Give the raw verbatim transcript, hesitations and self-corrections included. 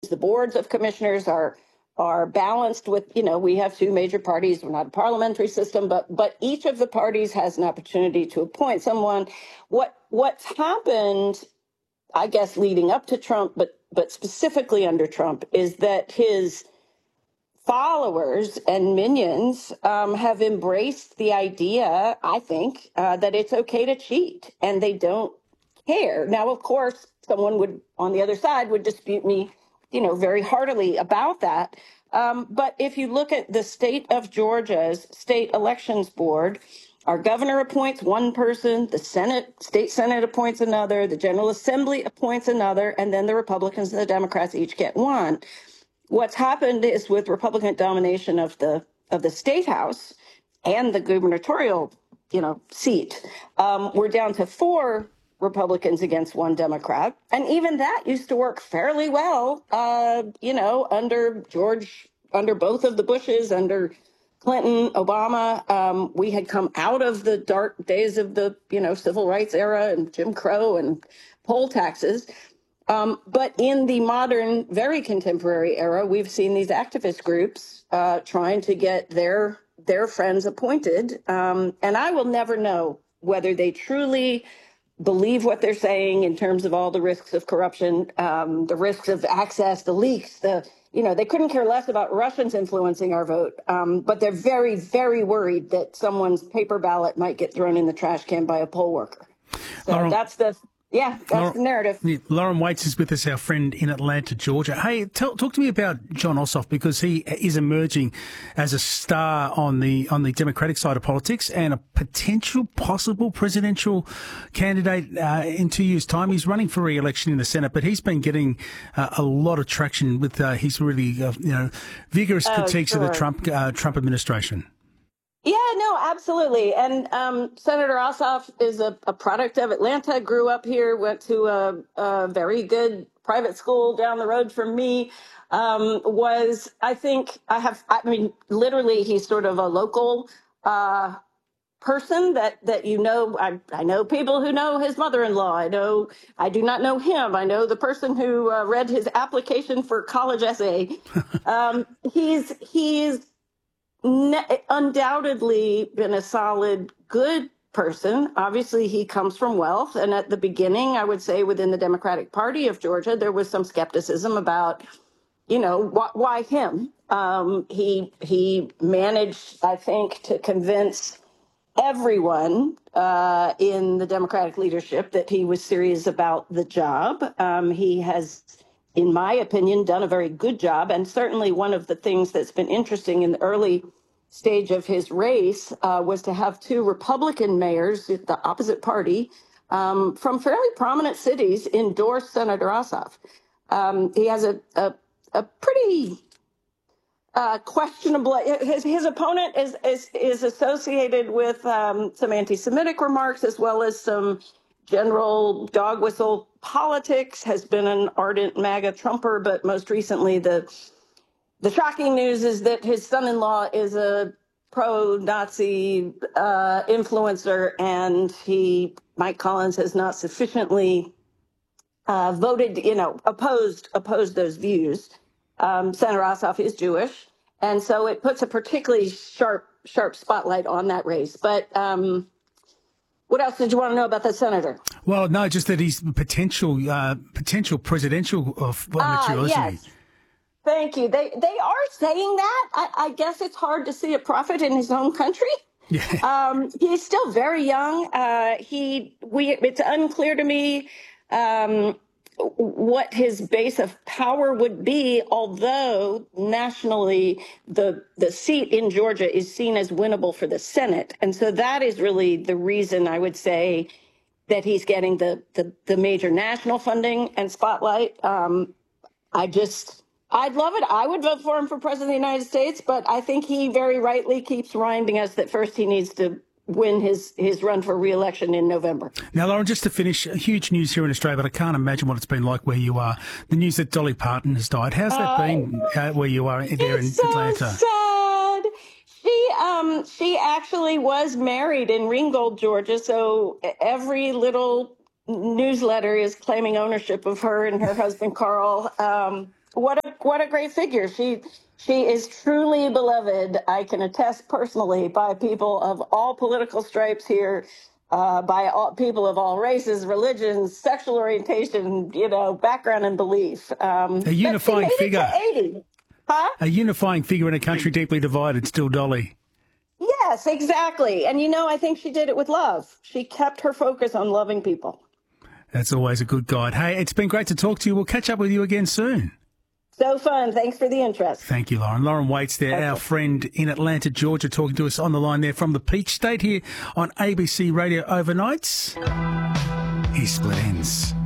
The boards of commissioners are are balanced with, you know, we have two major parties. We're not a parliamentary system, but but each of the parties has an opportunity to appoint someone. What what's happened, I guess, leading up to Trump, but but specifically under Trump, is that his followers and minions um, have embraced the idea, I think, uh, that it's okay to cheat, and they don't care. Now, of course, someone would on the other side would dispute me, you know, very heartily about that. Um, but if you look at the state of Georgia's state elections board, our governor appoints one person, the Senate, state Senate appoints another, the General Assembly appoints another, and then the Republicans and the Democrats each get one. What's happened is, with Republican domination of the of the state house and the gubernatorial, you know, seat, um, we're down to four Republicans against one Democrat, and even that used to work fairly well, uh, you know, under George, under both of the Bushes, under Clinton, Obama. Um, we had come out of the dark days of the, you know, civil rights era and Jim Crow and poll taxes. Um, but in the modern, very contemporary era, we've seen these activist groups uh, trying to get their their friends appointed. Um, and I will never know whether they truly believe what they're saying in terms of all the risks of corruption, um, the risks of access, the leaks, the, you know, they couldn't care less about Russians influencing our vote. Um, but they're very, very worried that someone's paper ballot might get thrown in the trash can by a poll worker. So Lauren, that's the... Yeah, that's Lauren, the narrative. Yeah, Lauren Waits is with us, our friend in Atlanta, Georgia. Hey, tell, talk to me about Jon Ossoff, because he is emerging as a star on the on the Democratic side of politics and a potential possible presidential candidate uh, in two years' time. He's running for re-election in the Senate, but he's been getting uh, a lot of traction with uh, his really uh, you know vigorous Oh, critiques sure. of the Trump uh, Trump administration. Yeah, no, absolutely. And um, Senator Ossoff is a, a product of Atlanta, grew up here, went to a, a very good private school down the road from me, um, was, I think, I have, I mean, literally, he's sort of a local uh, person that, that you know. I, I know people who know his mother-in-law. I know, I do not know him. I know the person who uh, read his application for college essay. um, he's, he's, undoubtedly been a solid, good person. Obviously, he comes from wealth. And at the beginning, I would say within the Democratic Party of Georgia, there was some skepticism about, you know, wh- why him? Um, he he managed, I think, to convince everyone uh, in the Democratic leadership that he was serious about the job. Um, he has, in my opinion, done a very good job. And certainly one of the things that's been interesting in the early stage of his race uh, was to have two Republican mayors at the opposite party um, from fairly prominent cities endorse Senator Ossoff. Um, he has a, a, a pretty uh, questionable, his, his opponent is, is, is associated with um, some anti-Semitic remarks, as well as some general dog whistle politics, has been an ardent MAGA Trumper, but most recently the the shocking news is that his son-in-law is a pro-Nazi uh, influencer, and he, Mike Collins, has not sufficiently uh, voted, you know, opposed opposed those views. Um, Senator Ossoff is Jewish, and so it puts a particularly sharp sharp spotlight on that race. But um, what else did you want to know about the senator? Well, no, just that he's potential uh, potential presidential of uh, material, uh, isn't yes. he? Thank you. They they are saying that. I, I guess it's hard to see a prophet in his own country. Yeah. Um, he's still very young. Uh, he we it's unclear to me um, what his base of power would be. Although nationally, the the seat in Georgia is seen as winnable for the Senate, and so that is really the reason I would say that he's getting the the, the major national funding and spotlight. Um, I just. I'd love it. I would vote for him for president of the United States, but I think he very rightly keeps reminding us that first he needs to win his, his run for re-election in November. Now, Lauren, just to finish, huge news here in Australia, but I can't imagine what it's been like where you are. The news that Dolly Parton has died. How's that uh, been uh, where you are there in so Atlanta? Sad. She um she actually was married in Ringgold, Georgia, so every little newsletter is claiming ownership of her and her husband Carl. Um, What a what a great figure. She she is truly beloved. I can attest personally by people of all political stripes here, uh, by all people of all races, religions, sexual orientation, you know, background and belief. Um, A but she unifying made it figure. to eighty, huh? A unifying figure in a country deeply divided, still Dolly. Yes, exactly. And you know, I think she did it with love. She kept her focus on loving people. That's always a good guide. Hey, it's been great to talk to you. We'll catch up with you again soon. So fun. Thanks for the interest. Thank you, Lauren. Lauren Waits there, okay. Our friend in Atlanta, Georgia, talking to us on the line there from the Peach State here on A B C Radio Overnights. Here's Split Ends.